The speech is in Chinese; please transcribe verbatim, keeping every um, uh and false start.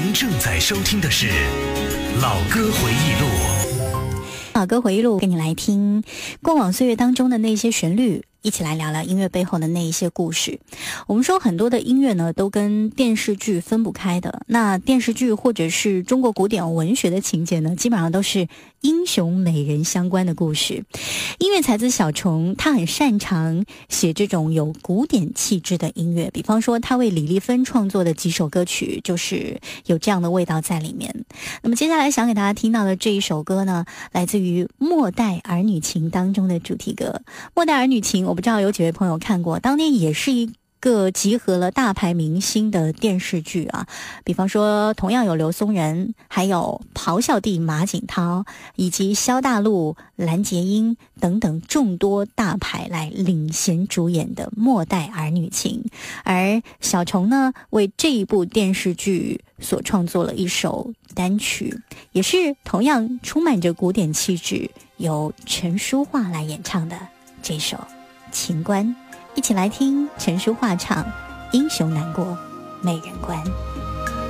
您正在收听的是老歌回忆录。 老歌回忆录，跟你来听过往岁月当中的那些旋律，一起来聊聊音乐背后的那一些故事。我们说很多的音乐呢都跟电视剧分不开的，那电视剧或者是中国古典文学的情节呢，基本上都是英雄美人相关的故事。音乐才子小虫他很擅长写这种有古典气质的音乐，比方说他为李丽芬创作的几首歌曲就是有这样的味道在里面。那么接下来想给大家听到的这一首歌呢，来自于《末代儿女情》当中的主题歌。《末代儿女情》我不知道有几位朋友看过，当年也是一个集合了大牌明星的电视剧啊，比方说同样有刘松仁，还有咆哮帝马景涛，以及萧大陆、蓝洁瑛等等众多大牌来领衔主演的《末代儿女情》。而小虫呢，为这一部电视剧所创作了一首单曲，也是同样充满着古典气质，由陈淑桦来演唱的这首《情关》。一起来听陈淑桦唱《英雄难过美人关》。